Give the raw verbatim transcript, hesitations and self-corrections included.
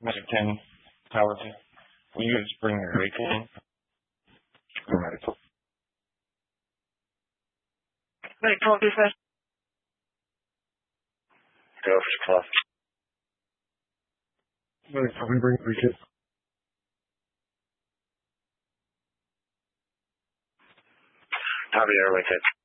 Medic ten, Tower two. Will you just bring your vehicle in? For medical. Medic twelve, do fast. Go for class. Medic, can we bring three kids? Copy, airway kid.